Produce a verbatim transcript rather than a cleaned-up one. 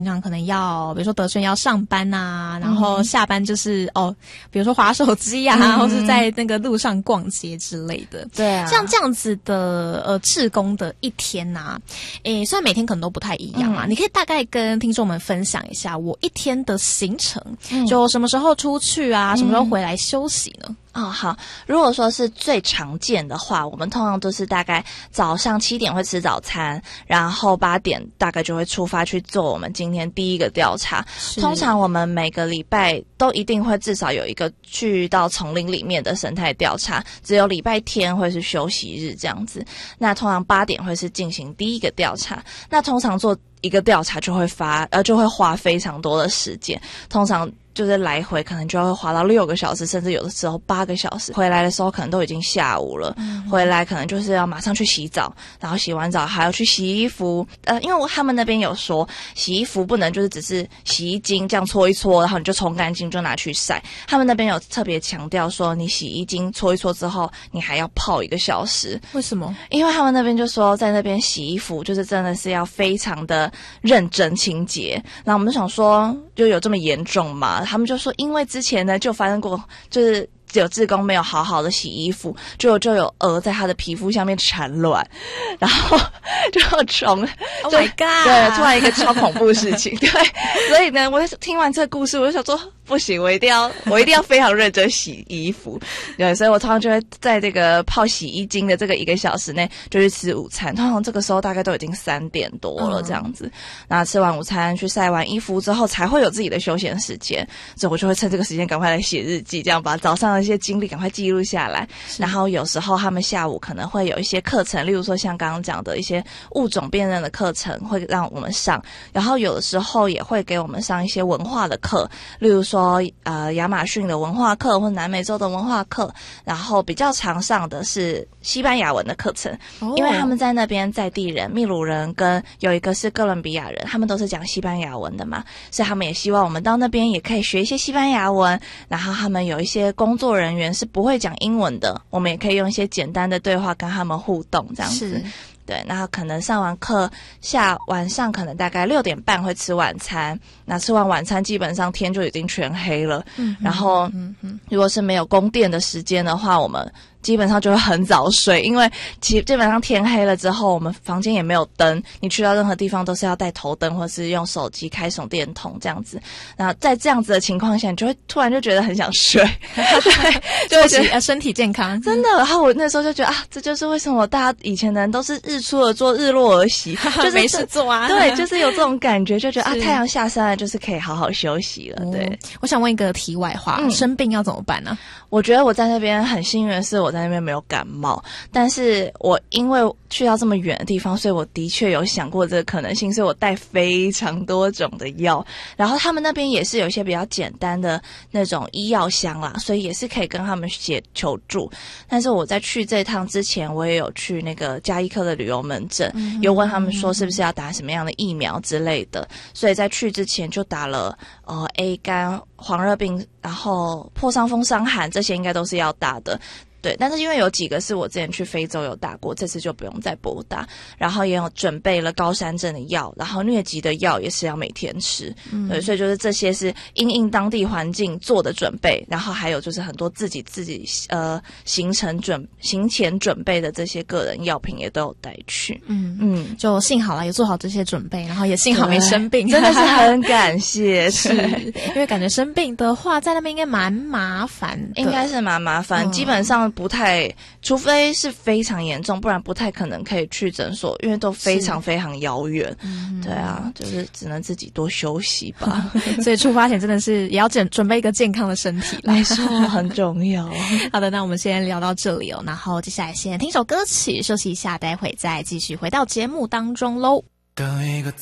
平常可能要，比如说德轩要上班啊，然后下班就是、嗯、哦，比如说滑手机啊、嗯，或是在那个路上逛街之类的。 对啊， 像这样子的呃志工的一天啊，诶，虽然每天可能都不太一样啊、嗯，你可以大概跟听众们分享一下我一天的行程，嗯、就什么时候出去啊、嗯，什么时候回来休息呢？ 哦，好。如果说是最常见的话，我们通常都是大概早上七点会吃早餐，然后八点大概就会出发去做我们今天第一个调查。通常我们每个礼拜都一定会至少有一个去到丛林里面的生态调查，只有礼拜天会是休息日这样子。那通常八点会是进行第一个调查。那通常做一个调查就会发呃就会花非常多的时间，通常就是来回可能就会花到六个小时，甚至有的时候八个小时。回来的时候可能都已经下午了，嗯、回来可能就是要马上去洗澡，然后洗完澡还要去洗衣服。呃，因为他们那边有说，洗衣服不能就是只是洗衣精这样搓一搓，然后你就冲干净就拿去晒。他们那边有特别强调说，你洗衣精搓一搓之后，你还要泡一个小时。 为什么？ 因为他们那边就说，在那边洗衣服就是真的是要非常的认真清洁。然后我们就想说，就有这么严重吗？他们就说，因为之前呢就发生过，就是有志工没有好好的洗衣服，就就有蛾在他的皮肤下面产卵，然后就虫 ，Oh my god！ 对，突然一个超恐怖的事情，对，所以呢，我听完这个故事，我就想说，不行，我一定要，我一定要非常认真洗衣服，对，所以我通常就会在这个泡洗衣精的这个一个小时内就去吃午餐，通常这个时候大概都已经三点多了这样子，嗯、那吃完午餐去晒完衣服之后，才会有自己的休闲时间，所以我就会趁这个时间赶快来写日记，这样把早上的一些经历赶快记录下来。然后有时候他们下午可能会有一些课程，例如说像刚刚讲的一些物种辨认的课程会让我们上，然后有的时候也会给我们上一些文化的课，例如说呃亚马逊的文化课或南美洲的文化课，然后比较常上的是西班牙文的课程，哦、因为他们在那边在地人秘鲁人跟有一个是哥伦比亚人，他们都是讲西班牙文的嘛，所以他们也希望我们到那边也可以学一些西班牙文，然后他们有一些工作人员是不会讲英文的，我们也可以用一些简单的对话跟他们互动这样子。对，那可能上完课下晚上可能大概六点半会吃晚餐，那吃完晚餐基本上天就已经全黑了，嗯、然后、嗯、如果是没有供电的时间的话，我们基本上就会很早睡，因为其基本上天黑了之后，我们房间也没有灯，你去到任何地方都是要带头灯或是用手机开手电筒这样子。那在这样子的情况下，你就会突然就觉得很想睡， 对，就觉得身体健康， 真的。然后我那时候就觉得啊，这就是为什么大家以前的人都是日出而作，日落而息，就是没事做啊。 对，就是有这种感觉，就觉得啊，太阳下山了，就是可以好好休息了。对， 嗯、我想问一个题外话，嗯、生病要怎么办呢？ 我觉得我在那边很幸运的是，我在那边没有感冒，但是我因为去到这么远的地方，所以我的确有想过这个可能性，所以我带非常多种的药，然后他们那边也是有一些比较简单的那种医药箱啦，所以也是可以跟他们写求助。但是我在去这趟之前，我也有去那个家医科的旅游门诊，嗯、有问他们说是不是要打什么样的疫苗之类的，所以在去之前就打了呃 A 肝、黄热病，然后破伤风、伤寒，这些应该都是要打的。对，但是因为有几个是我之前去非洲有打过，这次就不用再补打，然后也有准备了高山症的药，然后疟疾的药也是要每天吃，嗯、对，所以就是这些是因应当地环境做的准备，然后还有就是很多自己自己呃行程准行前准备的这些个人药品也都有带去，嗯嗯， 就幸好啦，有做好这些准备，然后也幸好没生病， 真的是很感谢， 是因为感觉生病的话在那边应该蛮麻烦的， 应该是蛮麻烦，嗯、基本上。不太，除非是非常严重，不然不太可能可以去诊所，因为都非常非常遥远。对啊，就是只能自己多休息吧。 所以出发前真的是也要准准备一个健康的身体啦， 没错，很重要。 好的，那我们先聊到这里哦，然后接下来先听首歌曲休息一下，待会再继续回到节目当中喽。